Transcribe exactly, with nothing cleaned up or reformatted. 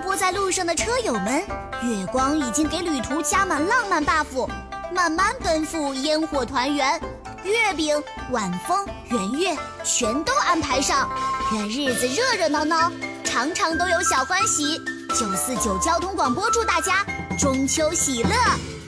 活在路上的车友们，月光已经给旅途加满浪漫 buff， 慢慢奔赴烟火团圆，月饼、晚风、圆月全都安排上，愿日子热热闹闹，常常都有小欢喜。九四九交通广播祝大家中秋喜乐。